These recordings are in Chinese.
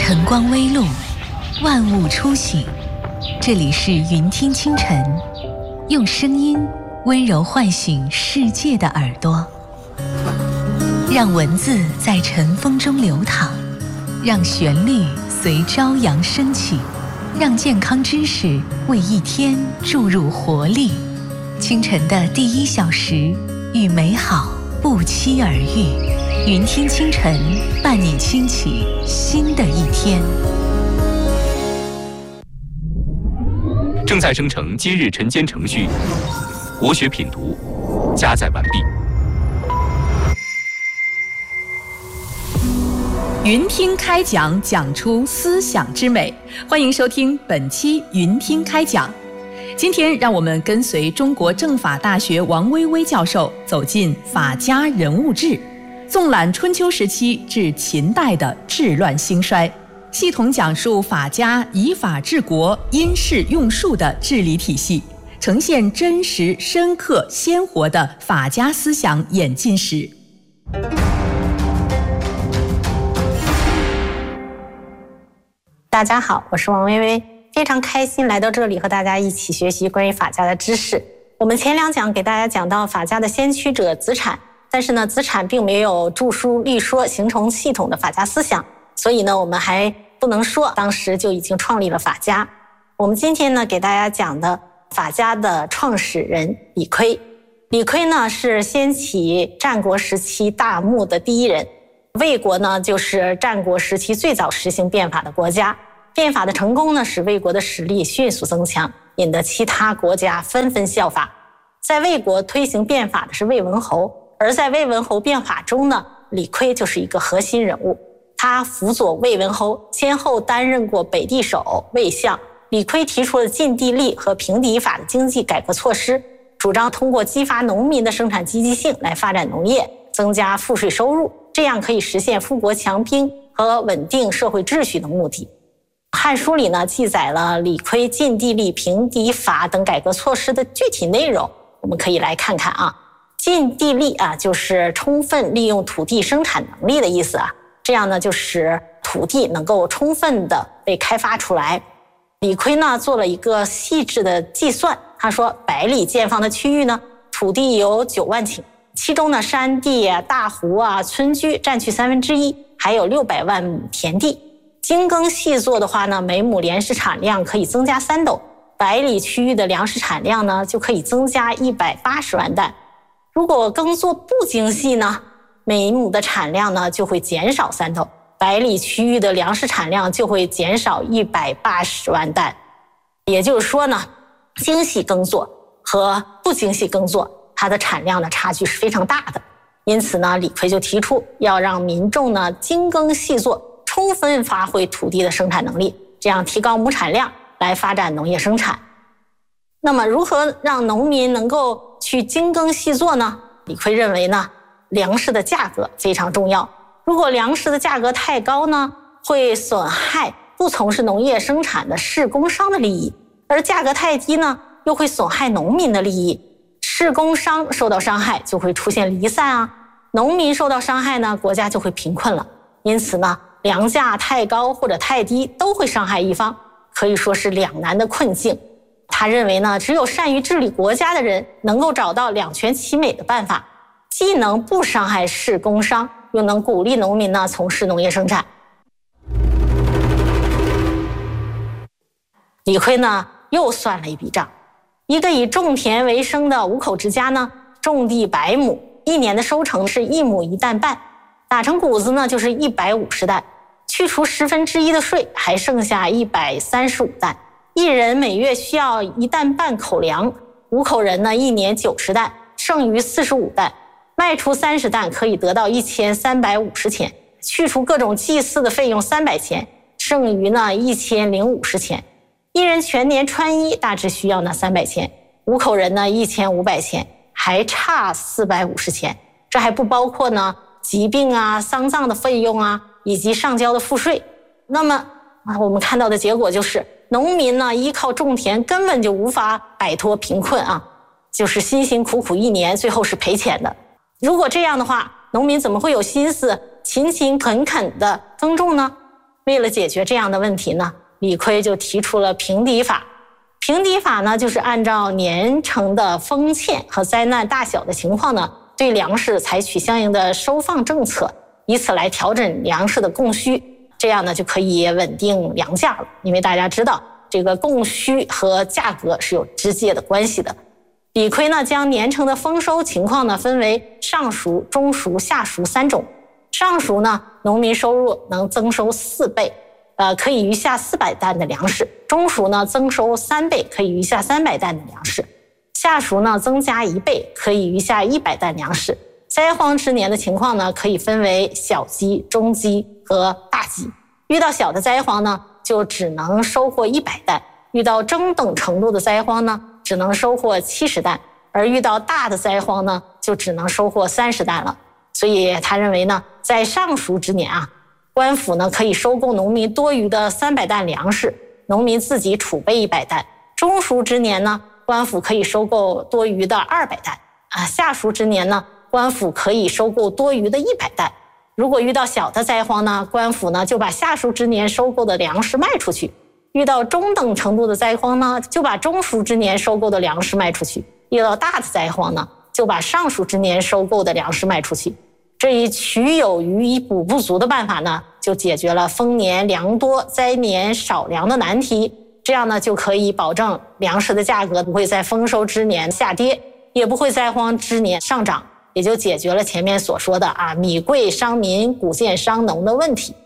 晨光微露，万物初醒。这里是云听清晨，用声音温柔唤醒世界的耳朵，让文字在晨风中流淌，让旋律随朝阳升起，让健康知识为一天注入活力。清晨的第1小时，与美好不期而遇。云听清晨，伴你轻启新的一天。 正在生成今日晨间程序，国学品读加载完毕。 云听开讲，讲出思想之美。欢迎收听本期云听开讲。今天让我们跟随中国政法大学王薇薇教授走进法家人物志，纵览春秋时期至秦代的治乱兴衰，系统讲述法家以法治国、因势用术的治理体系，呈现真实、深刻、鲜活的法家思想演进史。 大家好，我是王薇薇，非常开心来到这里和大家一起学习关于法家的知识。我们前2讲给大家讲到法家的先驱者子产，但是呢，子产并没有著书立说形成系统的法家思想，所以呢，我们还不能说当时就已经创立了法家。我们今天呢，给大家讲的法家的创始人李悝。李悝呢，是掀起战国时期大幕的第一人。魏国呢，就是战国时期最早实行变法的国家。变法的成功呢，使魏国的实力迅速增强，引得其他国家纷纷效法。在魏国推行变法的是魏文侯，而在魏文侯变法中呢，李悝就是一个核心人物。他辅佐魏文侯，先后担任过北地守、魏相。李悝提出了禁地利和平地法的经济改革措施，主张通过激发农民的生产积极性来发展农业，增加赋税收入，这样可以实现富国强兵和稳定社会秩序的目的。汉书里呢，记载了李悝禁地利、平地法等改革措施的具体内容，我们可以来看看啊。禁地利啊，就是充分利用土地生产能力的意思啊，这样呢，就使土地能够充分的被开发出来。李悝呢，做了一个细致的计算，他说100里见方的区域呢，土地有9万顷，其中呢，山地啊、大湖啊、村居占去1/3，还有600万亩田地。精耕细作的话呢，每亩粮食产量可以增加3斗，100里区域的粮食产量呢，就可以增加180万担。如果耕作不精细呢，每亩的产量呢就会减少3斗，100里区域的粮食产量就会减少180万担。也就是说呢，精细耕作和不精细耕作，它的产量的差距是非常大的。因此呢，李悝就提出要让民众呢精耕细作，充分发挥土地的生产能力，这样提高亩产量，来发展农业生产。那么如何让农民能够去精耕细作呢？李悝认为呢，粮食的价格非常重要。如果粮食的价格太高呢，会损害不从事农业生产的士工商的利益，而价格太低呢，又会损害农民的利益。士工商受到伤害，就会出现离散啊；农民受到伤害呢，国家就会贫困了。因此呢，粮价太高或者太低都会伤害一方，可以说是两难的困境。他认为呢，只有善于治理国家的人能够找到两全其美的办法，既能不伤害士工商，又能鼓励农民呢从事农业生产。李悝呢又算了一笔账，一个以种田为生的5口之家呢，种地100亩，1年的收成是1亩1担半，打成谷子呢就是150担，去除1/10的税，还剩下135担。一人每月需要1担半口粮，5口人呢1年90担，剩余45担，卖出30担可以得到1350钱，去除各种祭祀的费用300钱，剩余呢1050钱。一人全年穿衣大致需要呢300钱，5口人呢1500钱，还差450钱。这还不包括呢疾病啊、丧葬的费用啊，以及上交的赋税。那么我们看到的结果就是，农民呢依靠种田根本就无法摆脱贫困啊，就是辛辛苦苦1年，最后是赔钱的。如果这样的话，农民怎么会有心思勤勤恳恳的耕种呢？ 为了解决这样的问题呢，李悝就提出了平抵法。平抵法呢，就是按照年成的丰欠和灾难大小的情况呢，对粮食采取相应的收放政策，以此来调整粮食的供需，这样呢就可以稳定粮价了。因为大家知道，这个供需和价格是有直接的关系的。李悝呢，将年成的丰收情况呢分为上熟、中熟、下熟3种。上熟呢，农民收入能增收4倍，可以余下400担的粮食；中熟呢，增收3倍，可以余下300担的粮食；下熟呢，增加1倍，可以余下100担粮食。灾荒之年的情况呢，可以分为小饥、中饥和大饥。遇到小的灾荒呢，就只能收获100担；遇到中等程度的灾荒呢，只能收获70担；而遇到大的灾荒呢，就只能收获30担了。所以他认为呢，在上熟之年啊，官府呢可以收购农民多余的300担粮食，农民自己储备100担；中熟之年呢，官府可以收购多余的200担下熟之年呢，官府可以收购多余的100担。如果遇到小的灾荒呢，官府呢就把下熟之年收购的粮食卖出去；遇到中等程度的灾荒呢，就把中熟之年收购的粮食卖出去；遇到大的灾荒呢，就把上熟之年收购的粮食卖出去。这一取有余以补不足的办法呢，就解决了丰年粮多、灾年少粮的难题。这样呢，就可以保证粮食的价格不会在丰收之年下跌，也不会灾荒之年上涨，也就解决了前面所说的米贵伤民、谷贱伤农的问题。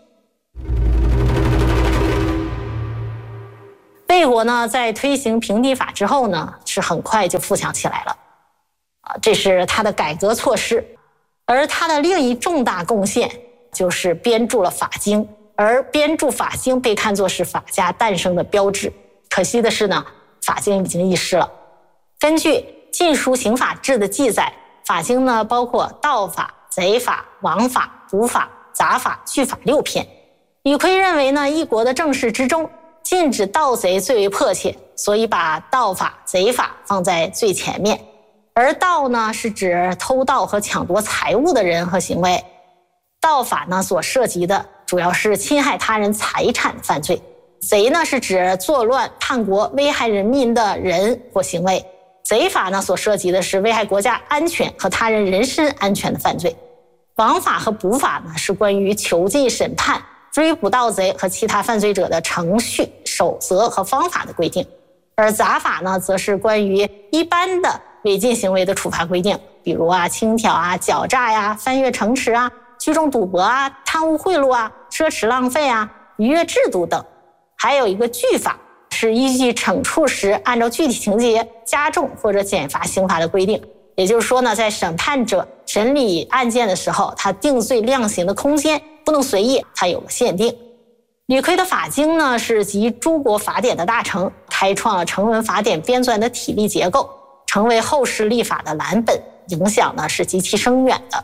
魏国呢，在推行平抵法之后呢，是很快就富强起来了这是他的改革措施。而他的另一重大贡献就是编著了法经，而编著法经被看作是法家诞生的标志。可惜的是呢，法经已经易逝了。根据《晋书刑法志》的记载，法经呢包括盗法、贼法、枉法、捕法、杂法、拒法6篇。李悝认为呢，一国的政事之中，禁止盗贼最为迫切，所以把盗法、贼法放在最前面。而盗呢，是指偷盗和抢夺财物的人和行为。盗法呢，所涉及的主要是侵害他人财产的犯罪。贼呢，是指作乱叛国、危害人民的人或行为。贼法呢，所涉及的是危害国家安全和他人人身安全的犯罪。枉法和捕法呢，是关于囚禁、审判、追捕盗贼和其他犯罪者的程序、守则和方法的规定。而杂法呢，则是关于一般的违禁行为的处罚规定，比如轻佻狡诈翻越城池聚众赌博贪污贿赂奢侈浪费逾越制度等。还有一个拒法，是依据惩处时按照具体情节加重或者减罚刑罚的规定。也就是说呢，在审判者审理案件的时候，他定罪量刑的空间不能随意，它有了限定。李悝的法经呢，是集诸国法典的大成，开创了成文法典编纂的体例结构，成为后世立法的蓝本，影响呢是极其深远的。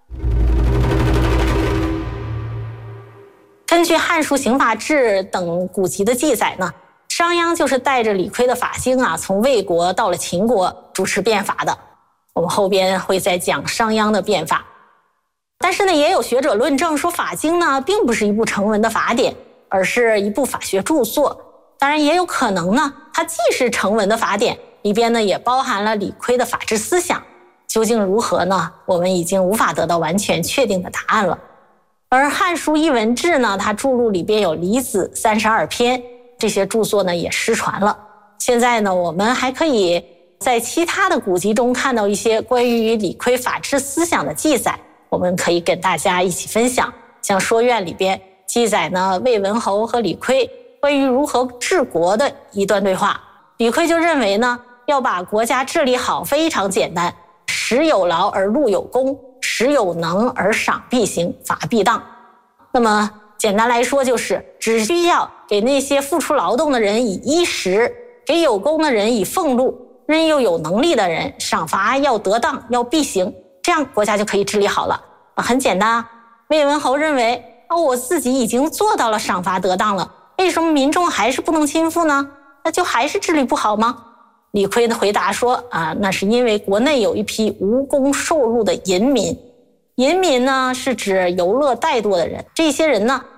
根据《汉书刑法志》等古籍的记载呢，商鞅就是带着李悝的法经从魏国到了秦国主持变法的。我们后边会再讲商鞅的变法。但是呢，也有学者论证说，法经呢并不是一部成文的法典，而是一部法学著作。当然也有可能呢，它既是成文的法典，里边呢也包含了李悝的法治思想。究竟如何呢？我们已经无法得到完全确定的答案了。而《汉书艺文志》呢，它著录里边有李子32篇，这些著作呢也失传了。现在呢，我们还可以在其他的古籍中看到一些关于李悝法治思想的记载，我们可以跟大家一起分享。像《说苑》里边记载呢，魏文侯和李悝关于如何治国的一段对话。李悝就认为呢，要把国家治理好非常简单，时有劳而禄有功，时有能而赏必行，法必当。那么简单来说，就是只需要给那些付出劳动的人以衣食，给有功的人以俸禄，任又有能力的人赏罚要得当，要必行，这样国家就可以治理好了。很简单魏文侯认为我自己已经做到了赏罚得当了，为什么民众还是不能亲附呢？那就还是治理不好吗？李悝的回答说那是因为国内有一批无功受禄的淫民。淫民呢，是指游乐怠惰的人，这些人呢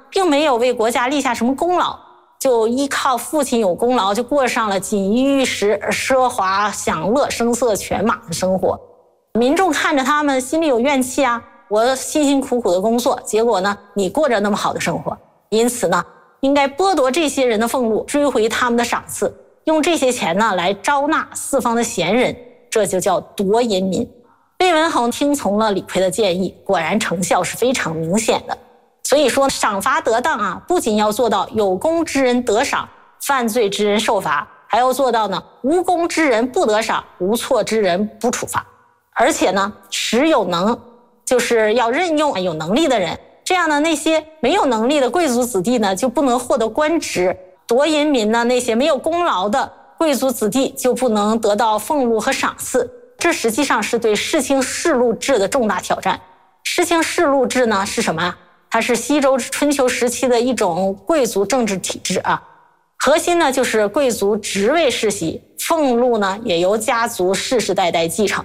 并没有为国家立下什么功劳，就依靠父亲有功劳，就过上了锦衣玉食、奢华享乐、声色犬马的生活。民众看着他们心里有怨气啊，我辛辛苦苦的工作，结果呢，你过着那么好的生活。因此呢，应该剥夺这些人的俸禄，追回他们的赏赐，用这些钱呢来招纳四方的贤人，这就叫夺银民。魏文侯听从了李悝的建议，果然成效是非常明显的。所以说赏罚得当啊，不仅要做到有功之人得赏，犯罪之人受罚，还要做到呢无功之人不得赏，无错之人不处罚。而且呢，使有能，就是要任用有能力的人，这样呢，那些没有能力的贵族子弟呢就不能获得官职，夺银民呢，那些没有功劳的贵族子弟就不能得到俸禄和赏赐。这实际上是对世卿世禄制的重大挑战。世卿世禄制呢是什么？它是西周春秋时期的一种贵族政治体制啊。核心呢就是贵族职位世袭，俸禄呢也由家族世世代代继承。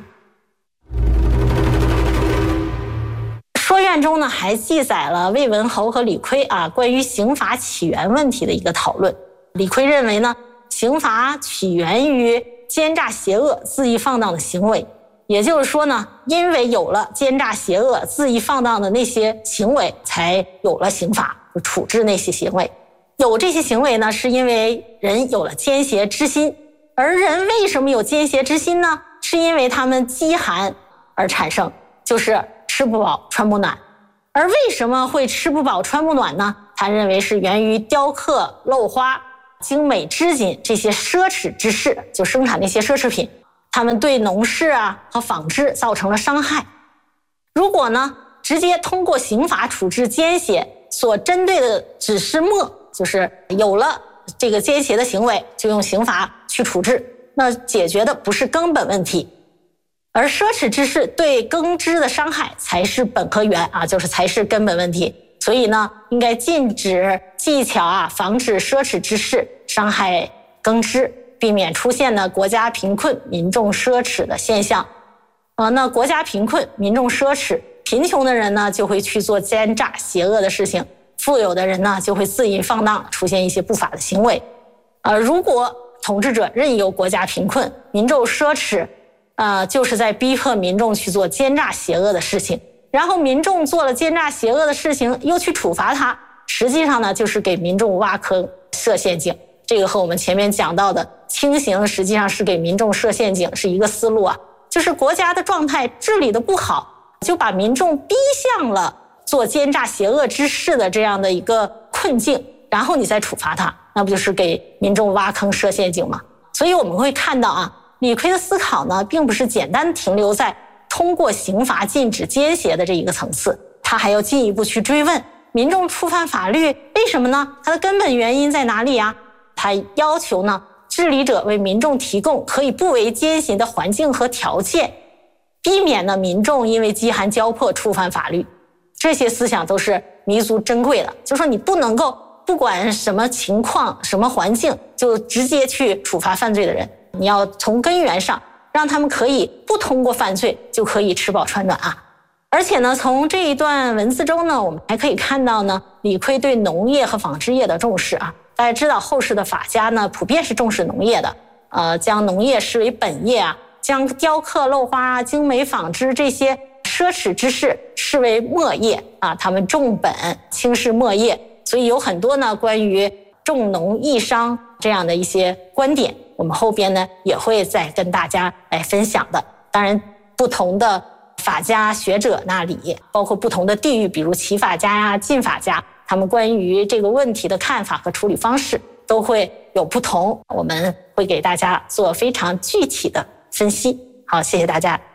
说院中呢还记载了魏文侯和李悝啊关于刑罚起源问题的一个讨论。李悝认为呢，刑罚起源于奸诈邪恶、恣意放荡的行为，也就是说呢，因为有了奸诈邪恶、恣意放荡的那些行为，才有了刑罚，处置那些行为。有这些行为呢，是因为人有了奸邪之心。而人为什么有奸邪之心呢？是因为他们饥寒而产生，就是吃不饱穿不暖。而为什么会吃不饱穿不暖呢？他认为是源于雕刻、镂花、精美织锦这些奢侈之事，就生产那些奢侈品，他们对农事啊和纺织造成了伤害。如果呢，直接通过刑罚处置奸邪，所针对的只是末，就是有了这个奸邪的行为，就用刑罚去处置，那解决的不是根本问题。而奢侈之事对耕织的伤害才是本和源啊，就是才是根本问题。所以呢，应该禁止技巧啊，防止奢侈之事伤害耕织，避免出现呢国家贫困、民众奢侈的现象。那国家贫困、民众奢侈，贫穷的人呢就会去做奸诈邪恶的事情，富有的人呢就会恣意放荡，出现一些不法的行为。如果统治者任由国家贫困、民众奢侈，就是在逼迫民众去做奸诈邪恶的事情。然后民众做了奸诈邪恶的事情，又去处罚他，实际上呢就是给民众挖坑设陷阱。这个和我们前面讲到的轻刑实际上是给民众设陷阱是一个思路啊，就是国家的状态治理的不好，就把民众逼向了做奸诈邪恶之事的这样的一个困境，然后你再处罚他，那不就是给民众挖坑设陷阱吗？所以我们会看到啊，李悝的思考呢并不是简单停留在通过刑罚禁止奸邪的这一个层次，他还要进一步去追问民众触犯法律为什么呢？它的根本原因在哪里啊？他要求呢，治理者为民众提供可以不为奸邪的环境和条件，避免呢民众因为饥寒交迫触犯法律。这些思想都是弥足珍贵的，就是说你不能够不管什么情况、什么环境，就直接去处罚犯罪的人，你要从根源上让他们可以不通过犯罪就可以吃饱穿暖啊。而且呢，从这一段文字中呢，我们还可以看到呢，李悝对农业和纺织业的重视啊。大家知道后世的法家呢，普遍是重视农业的，将农业视为本业啊，将雕刻、镂花啊、精美纺织这些奢侈之事视为末业啊，他们重本轻视末业，所以有很多呢关于重农抑商这样的一些观点，我们后边呢也会再跟大家来分享的。当然，不同的法家学者那里，包括不同的地域，比如齐法家呀、晋法家，他们关于这个问题的看法和处理方式都会有不同，我们会给大家做非常具体的分析。好，谢谢大家。